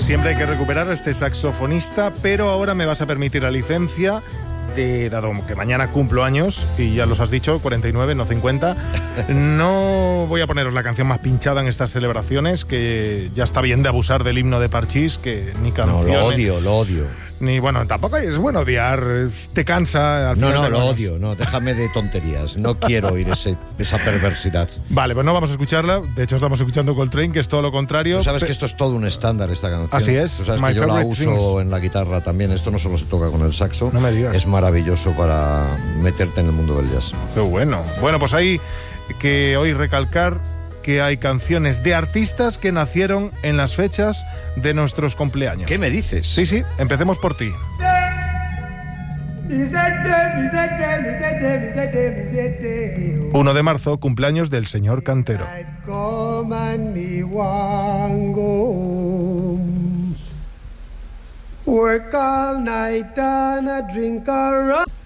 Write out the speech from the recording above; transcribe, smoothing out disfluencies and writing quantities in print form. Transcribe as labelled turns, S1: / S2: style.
S1: Siempre hay que recuperar a este saxofonista, pero ahora me vas a permitir la licencia de, dado que mañana cumplo años, y ya los has dicho, 49, no 50, no voy a poneros la canción más pinchada en estas celebraciones, que ya está bien de abusar del himno de Parchís, que ni canción...
S2: No, lo odio.
S1: Ni, bueno, tampoco es bueno odiar, te cansa... Al final
S2: lo odio, déjame de tonterías, no quiero oír esa perversidad.
S1: Vale, pues no vamos a escucharla, de hecho estamos escuchando Coltrane, que es todo lo contrario.
S2: Tú sabes que esto es todo un estándar, esta canción.
S1: Así es.
S2: Tú sabes que yo la uso en la guitarra también, esto no solo se toca con el saxo.
S1: No me digas.
S2: Es maravilloso para meterte en el mundo del jazz.
S1: Qué bueno. Bueno, pues hay que hoy recalcar que hay canciones de artistas que nacieron en las fechas de nuestros cumpleaños.
S2: ¿Qué me dices?
S1: Sí, empecemos por ti. 1 de marzo, cumpleaños del señor Cantero.
S3: Work all night and I drink a rum.